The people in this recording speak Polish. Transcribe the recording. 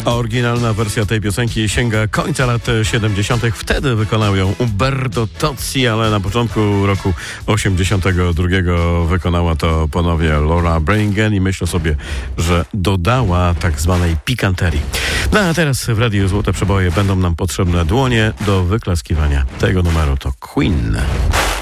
Oryginalna wersja tej piosenki sięga końca lat 70. Wtedy wykonał ją Umberto Tozzi, ale na początku roku 82 wykonała to ponownie Laura Branigan i myślę sobie, że dodała tak zwanej pikanterii. No a teraz w Radiu Złote Przeboje będą nam potrzebne dłonie do wyklaskiwania tego numeru. To Queen.